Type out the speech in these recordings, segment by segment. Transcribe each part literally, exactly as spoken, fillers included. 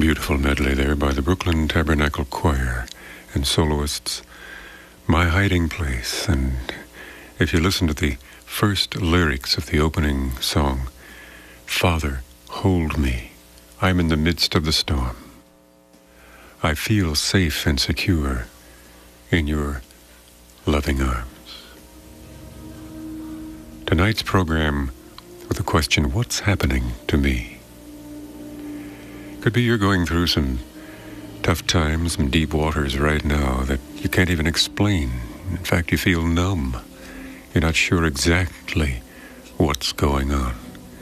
beautiful medley there by the Brooklyn Tabernacle Choir and soloists, My Hiding Place. And if you listen to the first lyrics of the opening song, Father, hold me, I'm in the midst of the storm. I feel safe and secure in your loving arms. Tonight's program with the question, what's happening to me? Could be you're going through some tough times, some deep waters right now that you can't even explain. In fact, you feel numb. You're not sure exactly what's going on.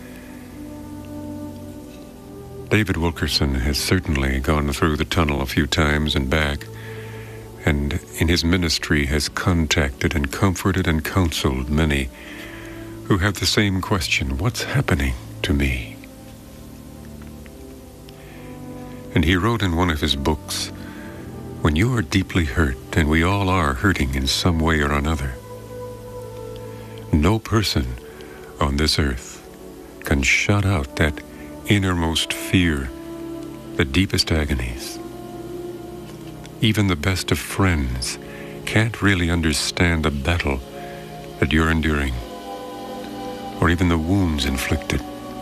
David Wilkerson has certainly gone through the tunnel a few times and back, and in his ministry has contacted and comforted and counseled many who have the same question, what's happening to me? And he wrote in one of his books, when you are deeply hurt, and we all are hurting in some way or another, no person on this earth can shut out that innermost fear, the deepest agonies. Even the best of friends can't really understand the battle that you're enduring, or even the wounds inflicted.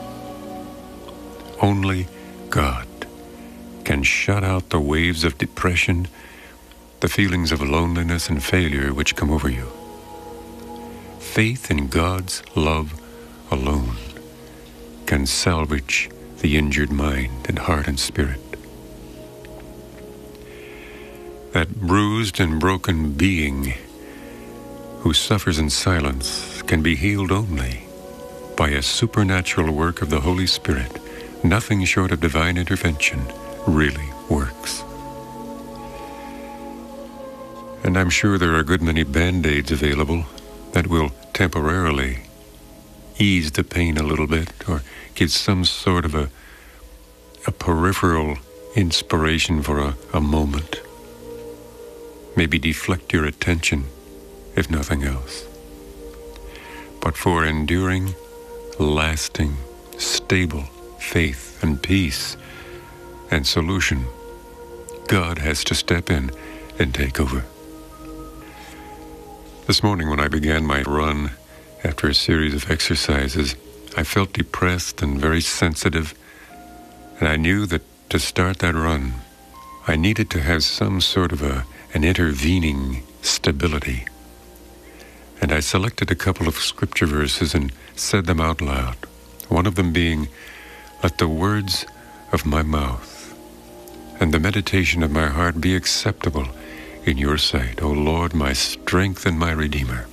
Only God can shut out the waves of depression, the feelings of loneliness and failure which come over you. Faith in God's love alone can salvage the injured mind and heart and spirit. That bruised and broken being who suffers in silence can be healed only by a supernatural work of the Holy Spirit. Nothing short of divine intervention really works. And I'm sure there are a good many Band-Aids available that will temporarily ease the pain a little bit or give some sort of a, a peripheral inspiration for a, a moment. Maybe deflect your attention, if nothing else. But for enduring, lasting, stable faith and peace and solution, God has to step in and take over. This morning when I began my run after a series of exercises, I felt depressed and very sensitive, and I knew that to start that run, I needed to have some sort of a, an intervening stability. And I selected a couple of scripture verses and said them out loud, one of them being, let the words of my mouth and the meditation of my heart be acceptable in your sight, O Lord, my strength and my Redeemer.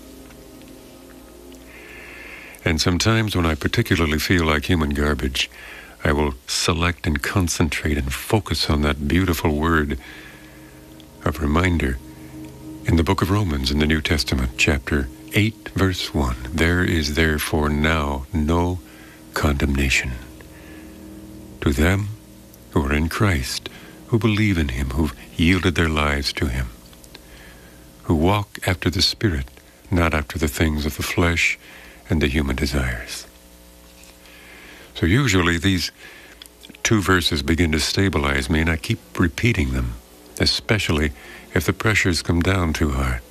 And sometimes when I particularly feel like human garbage, I will select and concentrate and focus on that beautiful word of reminder in the book of Romans in the New Testament, chapter eight, verse one. There is therefore now no condemnation to them who are in Christ, who believe in him, who've yielded their lives to him, who walk after the Spirit, not after the things of the flesh and the human desires. So usually these two verses begin to stabilize me, and I keep repeating them, especially if the pressures come down too hard.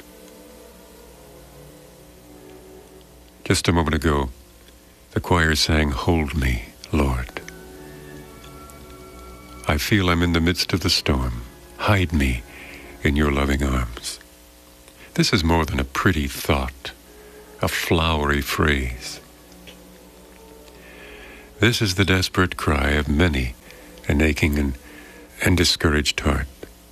Just a moment ago, the choir sang, Hold Me, Lord. I feel I'm in the midst of the storm. Hide me in your loving arms. This is more than a pretty thought, a flowery phrase. This is the desperate cry of many an aching and, and discouraged heart.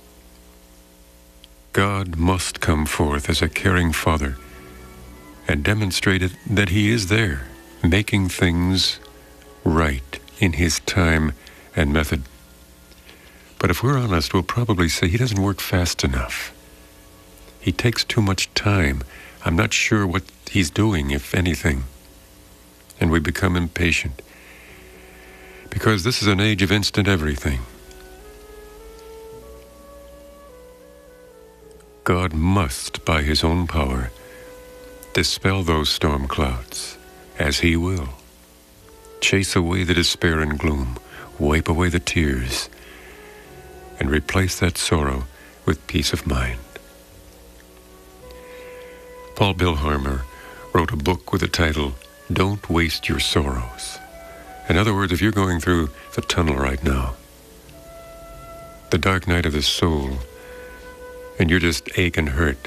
God must come forth as a caring Father and demonstrate it that he is there, making things right in his time and method. But if we're honest, we'll probably say he doesn't work fast enough. He takes too much time. I'm not sure what he's doing, if anything. And we become impatient. Because this is an age of instant everything. God must, by his own power, dispel those storm clouds, as he will. Chase away the despair and gloom, wipe away the tears, and replace that sorrow with peace of mind. Paul Billharmer wrote a book with the title, Don't Waste Your Sorrows. In other words, if you're going through the tunnel right now, the dark night of the soul, and you're just ache and hurt,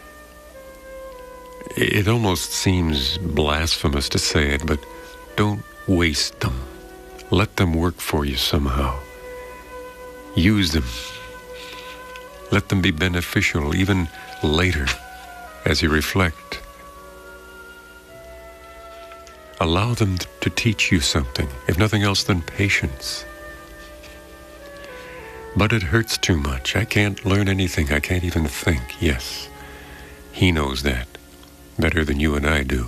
it almost seems blasphemous to say it, but don't waste them. Let them work for you somehow. Use them. Let them be beneficial even later as you reflect. Allow them to teach you something, if nothing else than patience. But it hurts too much. I can't learn anything. I can't even think. Yes, he knows that better than you and I do.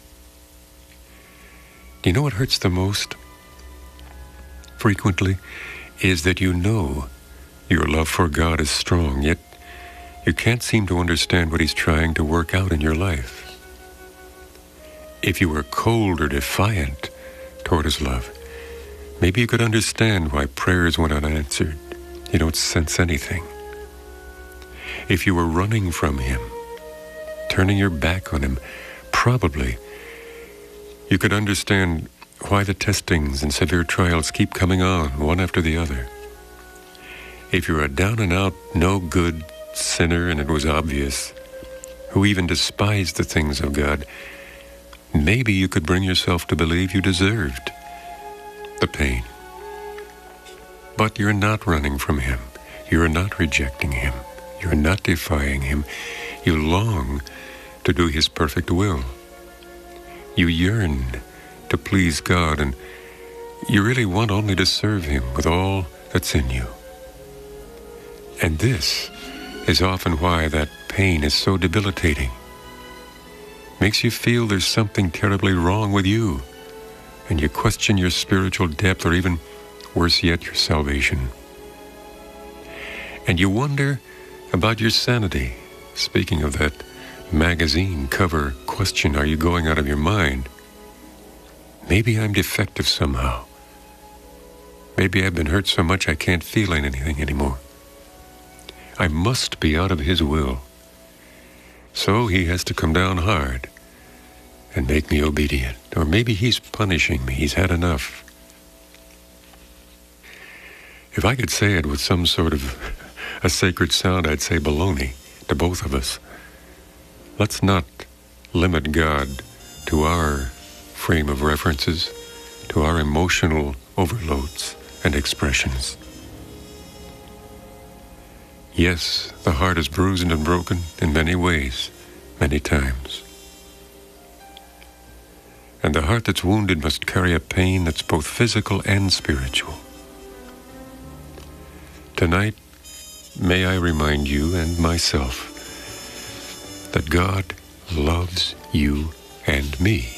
Do you know what hurts the most? Frequently, is that you know your love for God is strong, yet you can't seem to understand what he's trying to work out in your life. If you were cold or defiant toward his love, maybe you could understand why prayers went unanswered. You don't sense anything. If you were running from him, turning your back on him, probably you could understand why the testings and severe trials keep coming on, one after the other. If you're a down-and-out, no-good sinner, and it was obvious, who even despised the things of God, maybe you could bring yourself to believe you deserved the pain. But you're not running from him. You're not rejecting him. You're not defying him. You long to do his perfect will. You yearn to please God, and you really want only to serve him with all that's in you. And this is often why that pain is so debilitating. Makes you feel there's something terribly wrong with you, and you question your spiritual depth, or even worse yet, your salvation. And you wonder about your sanity. Speaking of that magazine cover question, are you going out of your mind? Maybe I'm defective somehow. Maybe I've been hurt so much I can't feel anything anymore. I must be out of his will. So he has to come down hard and make me obedient. Or maybe he's punishing me. He's had enough. If I could say it with some sort of a sacred sound, I'd say baloney to both of us. Let's not limit God to our frame of references, to our emotional overloads and expressions. Yes, the heart is bruised and broken in many ways, many times. And the heart that's wounded must carry a pain that's both physical and spiritual. Tonight, may I remind you and myself that God loves you and me.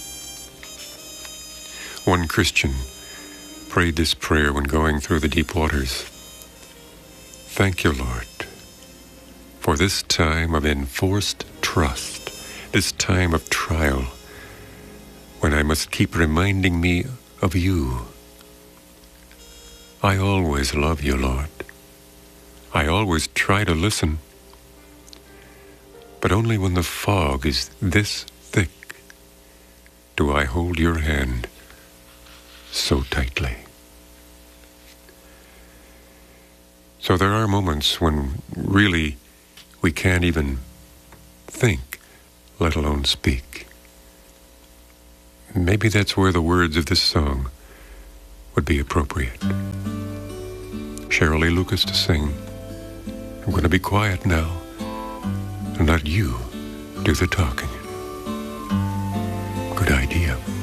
One Christian prayed this prayer when going through the deep waters. Thank you, Lord, for this time of enforced trust, this time of trial, when I must keep reminding me of you. I always love you, Lord. I always try to listen, but only when the fog is this thick do I hold your hand so tightly. So there are moments when really we can't even think, let alone speak. Maybe that's where the words of this song would be appropriate. Cheryl Lee Lucas to sing. I'm going to be quiet now and let you do the talking. Good idea.